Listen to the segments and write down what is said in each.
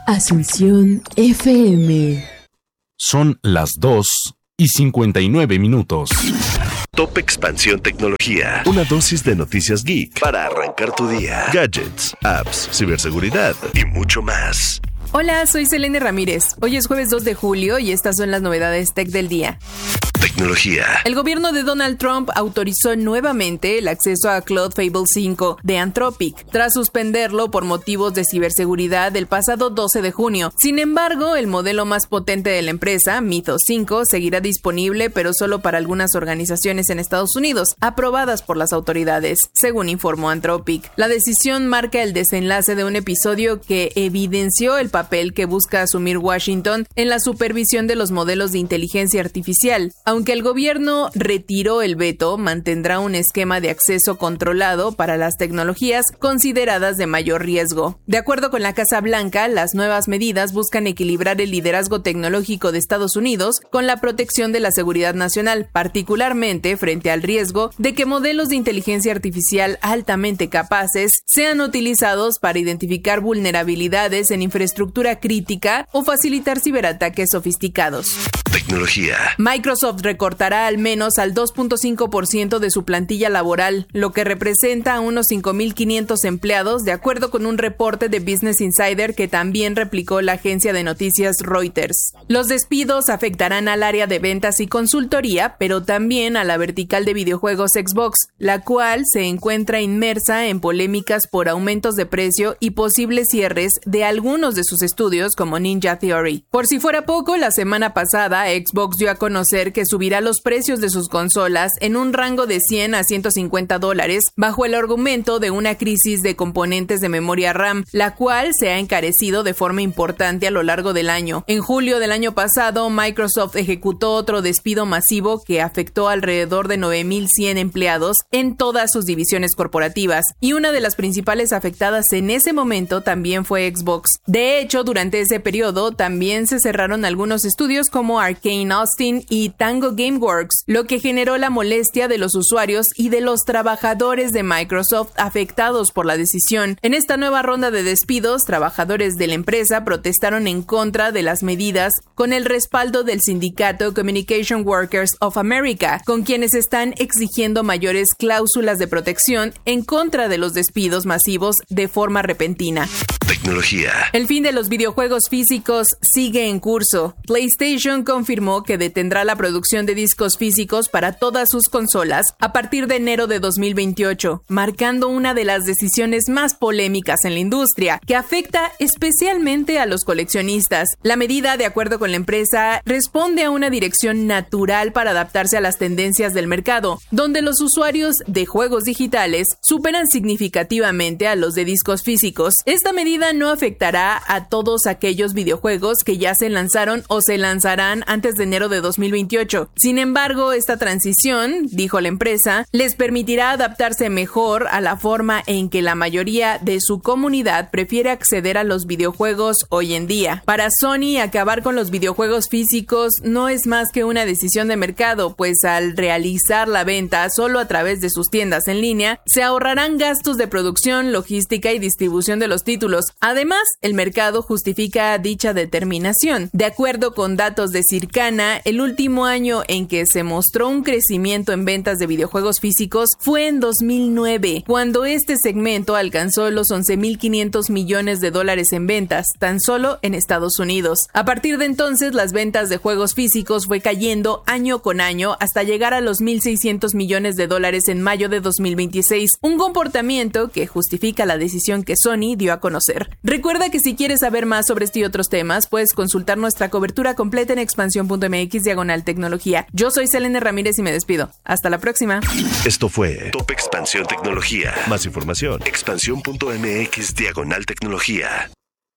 Asunción FM. Son las 2:59. Top Expansión Tecnología. Una dosis de noticias geek para arrancar tu día. Gadgets, apps, ciberseguridad y mucho más. Hola, soy Selene Ramírez. Hoy es jueves 2 de julio y estas son las novedades tech del día. Tecnología. El gobierno de Donald Trump autorizó nuevamente el acceso a Claude Fable 5 de Anthropic, tras suspenderlo por motivos de ciberseguridad el pasado 12 de junio. Sin embargo, el modelo más potente de la empresa, Mythos 5, seguirá disponible, pero solo para algunas organizaciones en Estados Unidos, aprobadas por las autoridades, según informó Anthropic. La decisión marca el desenlace de un episodio que evidenció el papel que busca asumir Washington en la supervisión de los modelos de inteligencia artificial. Aunque el gobierno retiró el veto, mantendrá un esquema de acceso controlado para las tecnologías consideradas de mayor riesgo. De acuerdo con la Casa Blanca, las nuevas medidas buscan equilibrar el liderazgo tecnológico de Estados Unidos con la protección de la seguridad nacional, particularmente frente al riesgo de que modelos de inteligencia artificial altamente capaces sean utilizados para identificar vulnerabilidades en infraestructura crítica o facilitar ciberataques sofisticados. Tecnología. Microsoft recortará al menos al 2.5% de su plantilla laboral, lo que representa a unos 5.500 empleados, de acuerdo con un reporte de Business Insider que también replicó la agencia de noticias Reuters. Los despidos afectarán al área de ventas y consultoría, pero también a la vertical de videojuegos Xbox, la cual se encuentra inmersa en polémicas por aumentos de precio y posibles cierres de algunos de sus estudios como Ninja Theory. Por si fuera poco, la semana pasada Xbox dio a conocer que subirá los precios de sus consolas en un rango de $100 a $150 bajo el argumento de una crisis de componentes de memoria RAM, la cual se ha encarecido de forma importante a lo largo del año. En julio del año pasado, Microsoft ejecutó otro despido masivo que afectó alrededor de 9.100 empleados en todas sus divisiones corporativas, y una de las principales afectadas en ese momento también fue Xbox. De hecho, durante ese periodo también se cerraron algunos estudios como Arcane Austin y Tango Gameworks, lo que generó la molestia de los usuarios y de los trabajadores de Microsoft afectados por la decisión. En esta nueva ronda de despidos, trabajadores de la empresa protestaron en contra de las medidas con el respaldo del sindicato Communication Workers of America, con quienes están exigiendo mayores cláusulas de protección en contra de los despidos masivos de forma repentina. Tecnología. El fin de los videojuegos físicos sigue en curso. PlayStation confirmó que detendrá la producción de discos físicos para todas sus consolas a partir de enero de 2028, marcando una de las decisiones más polémicas en la industria, que afecta especialmente a los coleccionistas. La medida, de acuerdo con la empresa, responde a una dirección natural para adaptarse a las tendencias del mercado, donde los usuarios de juegos digitales superan significativamente a los de discos físicos. Esta medida no afectará a todos aquellos videojuegos que ya se lanzaron o se lanzarán antes de enero de 2028. Sin embargo, esta transición, dijo la empresa, les permitirá adaptarse mejor a la forma en que la mayoría de su comunidad prefiere acceder a los videojuegos hoy en día. Para Sony, acabar con los videojuegos físicos no es más que una decisión de mercado, pues al realizar la venta solo a través de sus tiendas en línea, se ahorrarán gastos de producción, logística y distribución de los títulos. Además, el mercado justifica dicha determinación. De acuerdo con datos de Circana, el último año en que se mostró un crecimiento en ventas de videojuegos físicos fue en 2009, cuando este segmento alcanzó los $11.500 millones en ventas, tan solo en Estados Unidos. A partir de entonces, las ventas de juegos físicos fue cayendo año con año hasta llegar a los $1.600 millones en mayo de 2026, un comportamiento que justifica la decisión que Sony dio a conocer. Recuerda que si quieres saber más sobre este y otros temas, puedes consultar nuestra cobertura completa en expansión.mx/tecnología. Yo soy Selene Ramírez y me despido. Hasta la próxima. Esto fue Top Expansión Tecnología. Más información, expansión.mx/tecnología.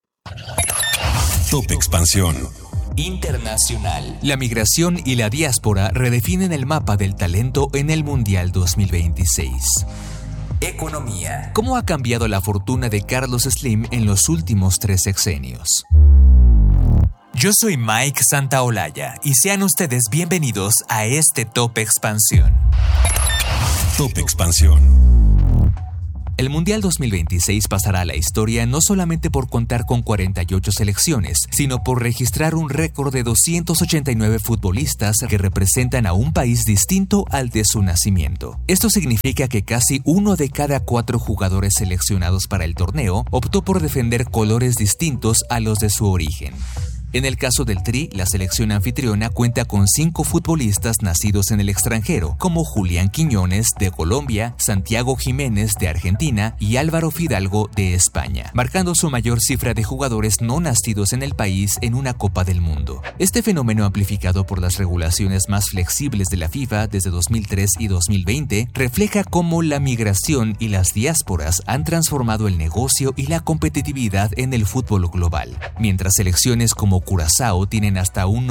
Top Expansión Internacional. La migración y la diáspora redefinen el mapa del talento en el Mundial 2026. Economía. ¿Cómo ha cambiado la fortuna de Carlos Slim en los últimos 3 sexenios? Yo soy Mike Santaolalla y sean ustedes bienvenidos a este Top Expansión. Top Expansión. El Mundial 2026 pasará a la historia no solamente por contar con 48 selecciones, sino por registrar un récord de 289 futbolistas que representan a un país distinto al de su nacimiento. Esto significa que casi 1 de cada 4 jugadores seleccionados para el torneo optó por defender colores distintos a los de su origen. En el caso del Tri, la selección anfitriona cuenta con 5 futbolistas nacidos en el extranjero, como Julián Quiñones, de Colombia, Santiago Jiménez, de Argentina, y Álvaro Fidalgo, de España, marcando su mayor cifra de jugadores no nacidos en el país en una Copa del Mundo. Este fenómeno, amplificado por las regulaciones más flexibles de la FIFA desde 2003 y 2020, refleja cómo la migración y las diásporas han transformado el negocio y la competitividad en el fútbol global. Mientras selecciones como Curazao tienen hasta un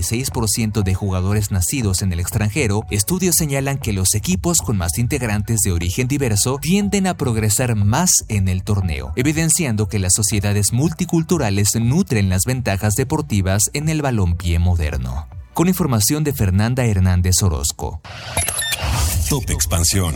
96% de jugadores nacidos en el extranjero, estudios señalan que los equipos con más integrantes de origen diverso tienden a progresar más en el torneo, evidenciando que las sociedades multiculturales nutren las ventajas deportivas en el balompié moderno. Con información de Fernanda Hernández Orozco. Top Expansión.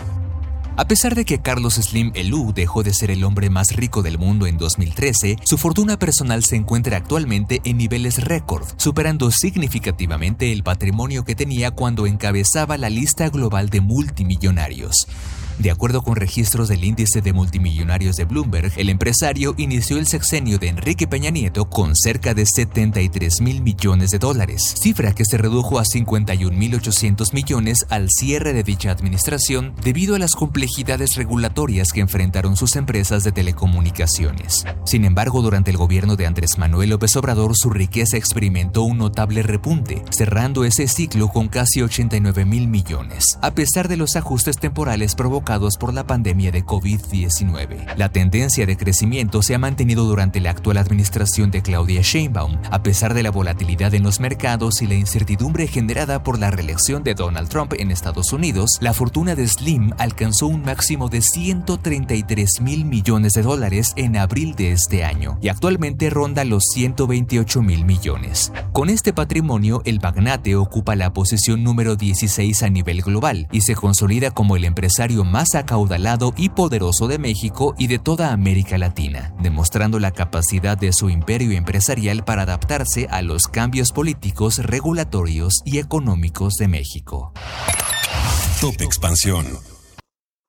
A pesar de que Carlos Slim Helú dejó de ser el hombre más rico del mundo en 2013, su fortuna personal se encuentra actualmente en niveles récord, superando significativamente el patrimonio que tenía cuando encabezaba la lista global de multimillonarios. De acuerdo con registros del índice de multimillonarios de Bloomberg, el empresario inició el sexenio de Enrique Peña Nieto con cerca de $73,000 millones, cifra que se redujo a 51.800 millones al cierre de dicha administración debido a las complejidades regulatorias que enfrentaron sus empresas de telecomunicaciones. Sin embargo, durante el gobierno de Andrés Manuel López Obrador, su riqueza experimentó un notable repunte, cerrando ese ciclo con casi 89.000 millones, a pesar de los ajustes temporales provocados por la pandemia de COVID-19. La tendencia de crecimiento se ha mantenido durante la actual administración de Claudia Sheinbaum, a pesar de la volatilidad en los mercados y la incertidumbre generada por la reelección de Donald Trump en Estados Unidos. La fortuna de Slim alcanzó un máximo de $133,000 millones en abril de este año y actualmente ronda los $128,000 millones. Con este patrimonio, el magnate ocupa la posición número 16 a nivel global y se consolida como el empresario más acaudalado y poderoso de México y de toda América Latina, demostrando la capacidad de su imperio empresarial para adaptarse a los cambios políticos, regulatorios y económicos de México. Top Expansión.